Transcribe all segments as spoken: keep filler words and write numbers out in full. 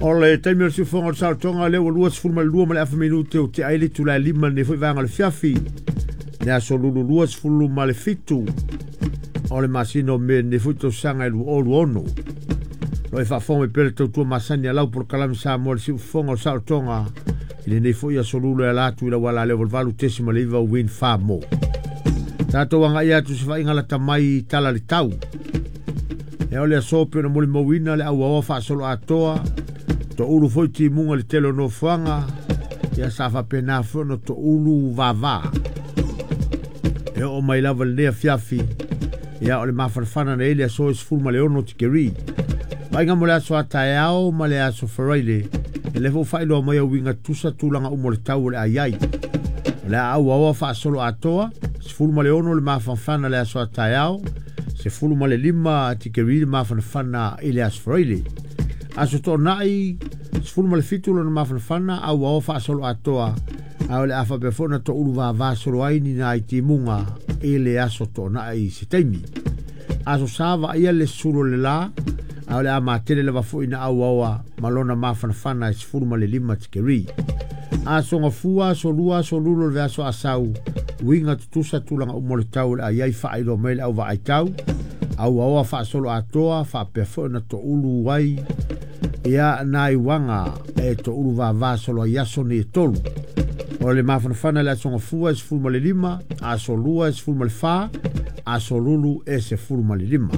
Ole taimi o si fonga sa tonga le o lua sfulma lua male afa minute o te aile tu la lima ne foi vanga le fiafi. Ne aso lulu lua sfulu male fitu. Ole masino me ne foi to sanga lu o ono. Lo e fa fonga pele to tu masani alau por kalami sa mo si fonga o sa tonga. Ile ne foi aso lulu e la tu la wala le valu tesima le va win fa mo. Tato wanga ia tu se fa ingala tamai tala le tau. E ole aso pe no moli mawina le au awa fa solo atoa. To ulu foi ti munga le telo no fanga. Ia safa pena fono to ulu vava. E o mai lava le nea fiafi. Ia ole mafarfana na ele aso es fulma le ono tikeri. Mainga mo le aso atayao ma le aso faraile. E levo failo mai au winga tusa tulanga umo le tau le ayai. Le au awa fa solo atoa. Se fulma le ono le mafarfana le aso atayao. Se fulma le lima tikeri le mafarfana ele aso faraile. Aso to nai sfulma le fitulo na mafanafana au au fa solo atoa au le afa pefona to ulu va va solo aini na iti munga ele aso to nai se taimi aso sava ia le suro le la au le ama tele le vafu ina au au malona mafanafana sfulma le lima tikeri aso ngafua so lua so lulo le aso asau winga tutusa tulanga umole tau le ayai fa aido mele au va aitau au au fa solo atoa fa pefona to ulu wai ia nai wanga e to ulu va va solo yaso ni tolu o le mafanafana le aso ngafua e sfulma le lima aso lua e sfulma le fa aso lulu e se fulma le lima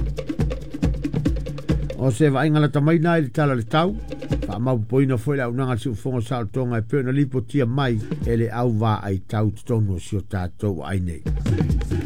o se va ingala tamai nai le tala le tau fa mau poina foi la unanga si ufongo sa tonga e pena lipo tia mai ele au va ai tau tonu si o tatou ai nei